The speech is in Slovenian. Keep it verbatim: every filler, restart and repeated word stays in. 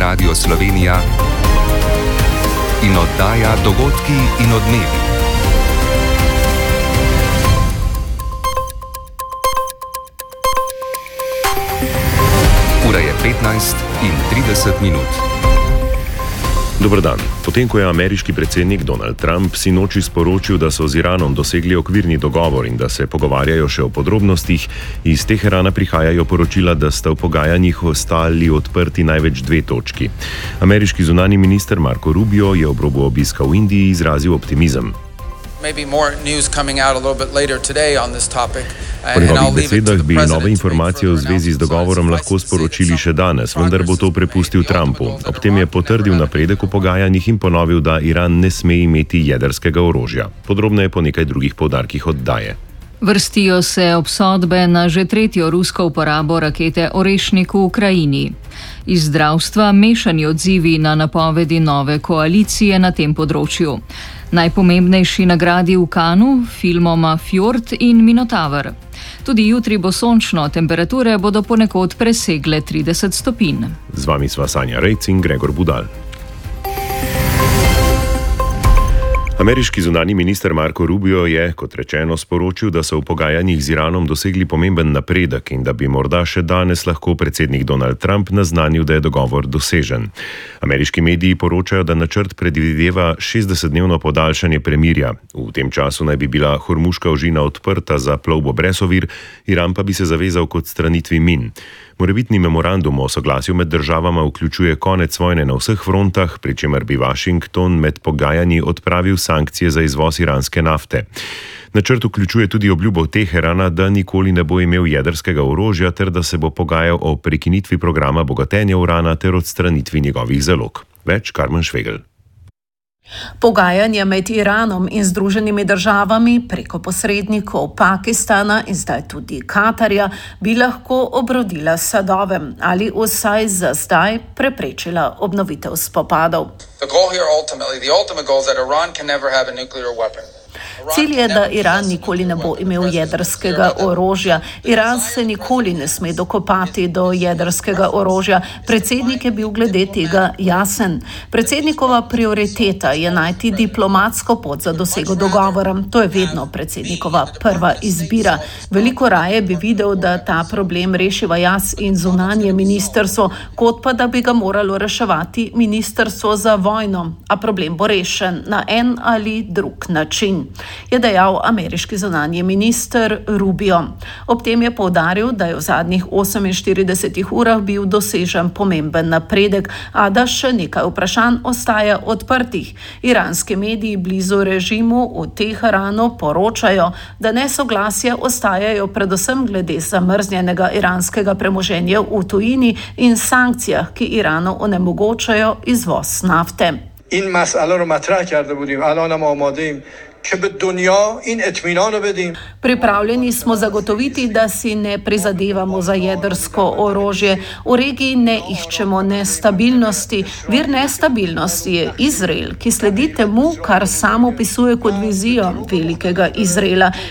Radio Slovenija in oddaja Dogodki in odmevi. Ura je petnajst in trideset minut. Dober dan. Potem, ko je ameriški predsednik Donald Trump sinoči sporočil, da so z Iranom dosegli okvirni dogovor in da se pogovarjajo še o podrobnostih, iz Teherana prihajajo poročila, da sta v pogajanjih ostali odprti največ dve točki. Ameriški zunanji minister Marco Rubio je ob robu obiska v Indiji izrazil optimizem. Po njegovih besedah bi nove informacije v zvezi z dogovorom lahko sporočili še danes, vendar bo to prepustil Trumpu. Ob tem je potrdil napredek v pogajanjih in ponovil, da Iran ne sme imeti jedrskega orožja. Podrobneje po nekaj drugih poudarkih oddaje. Vrstijo se obsodbe na že tretjo rusko uporabo rakete Orešnik v Ukrajini. Iz zdravstva mešani odzivi na napovedi nove koalicije na tem področju. Najpomembnejši nagradi v Cannesu, filmoma Fjord in Minotaur. Tudi jutri bo sončno, temperature bodo ponekod presegle trideset stopinj. Z vami sva Sanja Rejc in Gregor Budal. Ameriški zunanji minister Marco Rubio je, kot rečeno, sporočil, da so v pogajanjih z Iranom dosegli pomemben napredek in da bi morda še danes lahko predsednik Donald Trump naznanil, da je dogovor dosežen. Ameriški mediji poročajo, da načrt predvideva šestdesetdnevno podaljšanje premirja. V tem času naj bi bila Hormuška ožina odprta za plovbo brez ovir, Iran pa bi se zavezal k odstranitvi min. Morebitni memorandum o soglasju med državama vključuje konec vojne na vseh frontah, pri čemer bi Washington med pogajanji odpravil sankcije za izvoz iranske nafte. Načrt vključuje tudi obljubo Teherana, da nikoli ne bo imel jedrskega orožja ter da se bo pogajal o prekinitvi programa bogatenja urana ter odstranitvi njegovih zalog. Več Karmen Švegel. Pogajanja med Iranom in Združenimi državami preko posrednikov Pakistana in zdaj tudi Katarja bi lahko obrodila sadove ali vsaj za zdaj preprečila obnovitev spopadov. Cilj je, da Iran nikoli ne bo imel jedrskega orožja. Iran se nikoli ne sme dokopati do jedrskega orožja. Predsednik je bil glede tega jasen. Predsednikova prioriteta je najti diplomatsko pot za dosego dogovora. To je vedno predsednikova prva izbira. Veliko raje bi videl, da ta problem rešiva jaz in zunanje ministrstvo, kot pa da bi ga moralo reševati ministrstvo za vojno. A problem bo rešen na en ali drug način, je dejal ameriški zunanji minister Rubio. Ob tem je poudaril, da je v zadnjih oseminštiridesetih urah bil dosežen pomemben napredek, a da še nekaj vprašanj ostaja odprtih. Iranski mediji blizu režimu v Teheranu poročajo, da nesoglasja ostajajo predvsem glede zamrznjenega iranskega premoženja v tujini in sankcijah, ki Iranu onemogočajo izvoz nafte. این مسئله رو مطرح کرده بودیم الانم آماده‌ایم که به دنیا این اطمینان رو بدیم. Pripravljeni smo zagotoviti, da si ne prizadevamo za jedrsko orožje. V regiji ne iščemo nestabilnosti. Vir nestabilnosti je Izrael, ki sledi temu, kar sam opisuje kot vizijo velikega Izraela,